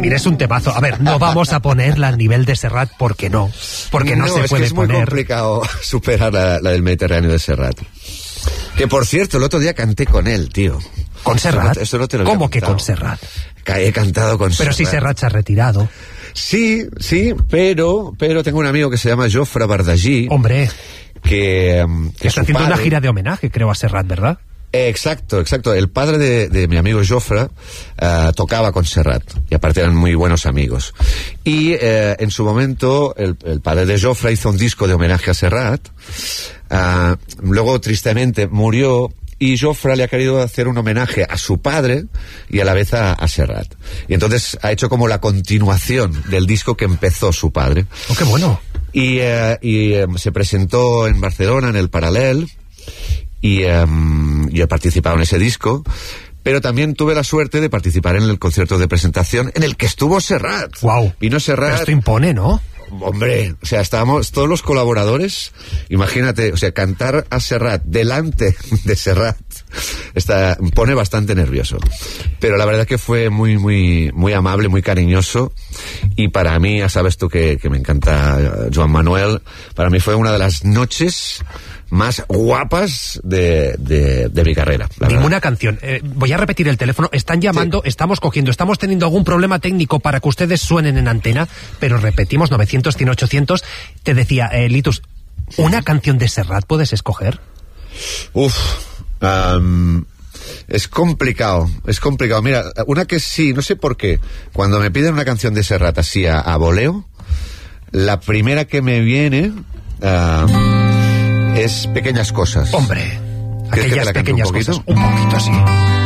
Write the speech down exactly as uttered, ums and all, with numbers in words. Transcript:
Mira, es un temazo. A ver, no vamos a ponerla al nivel de Serrat porque no. Porque no, no se es puede que es muy poner. complicado superar la, la del Mediterráneo de Serrat. Que por cierto, el otro día canté con él, tío. ¿Con Serrat? Eso no, eso no te lo ¿Cómo he que contado. con Serrat? He cantado con Pero Serrat. si Serrat se ha retirado. Sí, sí, pero, pero tengo un amigo que se llama Jofre Bardagí. Hombre, que, que está su haciendo padre, una gira de homenaje, creo, a Serrat, ¿verdad? Eh, exacto, exacto. El padre de, de mi amigo Jofre uh, tocaba con Serrat y aparte eran muy buenos amigos. Y uh, en su momento el, el padre de Jofre hizo un disco de homenaje a Serrat. Uh, luego tristemente murió y Jofre le ha querido hacer un homenaje a su padre y a la vez a, a Serrat. Y entonces ha hecho como la continuación del disco que empezó su padre. Oh, qué bueno. Y, uh, y um, se presentó en Barcelona en el Paral·lel. Y um, yo he participado en ese disco, pero también tuve la suerte de participar en el concierto de presentación en el que estuvo Serrat. Wow. Vino Serrat. Pero esto impone, ¿no? Hombre, o sea, estábamos todos los colaboradores, imagínate, o sea, cantar a Serrat delante de Serrat está, pone bastante nervioso. Pero la verdad que fue muy, muy, muy amable, muy cariñoso. Y para mí, ya sabes tú que, que me encanta Joan Manuel, para mí fue una de las noches más guapas de, de, de mi carrera. Ninguna verdad. Canción. Eh, voy a repetir el teléfono. Están llamando, sí. Estamos cogiendo, estamos teniendo algún problema técnico para que ustedes suenen en antena, pero repetimos, novecientos, cien, ochocientos. Te decía, eh, Litus, ¿una canción de Serrat puedes escoger? Uf, um, es complicado, es complicado. Mira, una que sí, no sé por qué, cuando me piden una canción de Serrat así a, a voleo, la primera que me viene... Uh, es Pequeñas Cosas. Hombre, aquellas pequeñas un cosas. Un poquito, sí.